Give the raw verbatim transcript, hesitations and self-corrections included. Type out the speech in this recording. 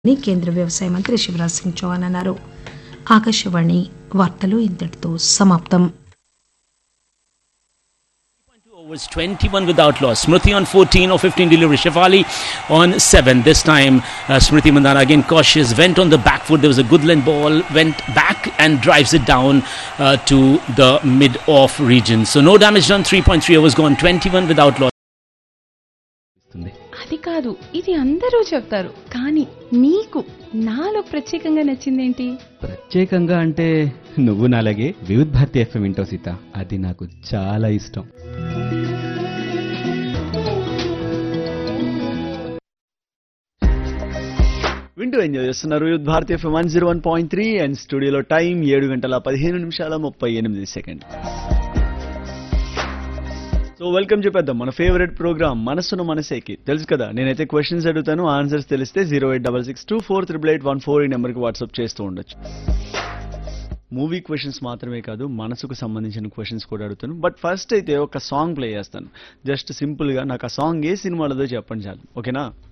అని కేంద్ర వ్యవసాయ మంత్రి శివరాజ్ సింగ్ చౌహాన్ అన్నారు. ఆకాశవాణి వార్తలు ఇంతటితో సమాప్తం. Was twenty-one without loss. Smriti on fourteen or fifteen delivery. Shefali on seven. This time uh, Smriti Mandhana again cautious. Went on the back foot. There was a good length ball. Went back and drives it down uh, to the mid-off region. So no damage done. three point three overs gone. twenty-one without loss. అది కాదు, ఇది అందరూ చెప్తారు, కానీ నీకు నాలో ప్రత్యేకంగా నచ్చిందేంటి? ప్రత్యేకంగా అంటే నువ్వు నాలాగే వివిధ్ భారతి ఎఫ్ఎం వింటావు సీత. అది నాకు చాలా ఇష్టం. వింటూ ఎంజాయ్ చేస్తున్నారు Vividh Bharati FM one zero one point three and స్టూడియోలో టైం ఏడు గంటల పదిహేను నిమిషాల ముప్పై ఎనిమిది సెకండ్. సో వెల్కమ్ చెప్పేద్దాం మన ఫేవరెట్ ప్రోగ్రామ్ మనసును మనసేకి. తెలుసు కదా, నేనైతే క్వశ్చన్స్ అడుగుతాను, ఆన్సర్స్ తెలిస్తే zero eight double six two four triple eight one four ఈ నెంబర్కి వాట్సాప్ చేస్తూ ఉండొచ్చు. మూవీ క్వశ్చన్స్ మాత్రమే కాదు, మనసుకు సంబంధించిన క్వశ్చన్స్ కూడా అడుగుతాను. బట్ ఫస్ట్ అయితే ఒక సాంగ్ ప్లే చేస్తాను. జస్ట్ సింపుల్గా నాకు ఆ సాంగ్ ఏ సినిమాలదో చెప్పండి చాలు, ఓకేనా?